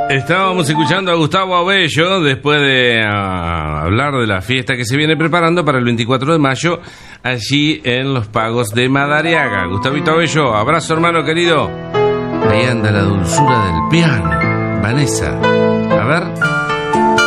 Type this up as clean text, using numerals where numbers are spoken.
Estábamos escuchando a Gustavo Abello después de hablar de la fiesta que se viene preparando para el 24 de mayo allí en Los Pagos de Madariaga. Gustavito Abello, abrazo hermano querido. Ahí anda la dulzura del piano. Vanessa, a ver.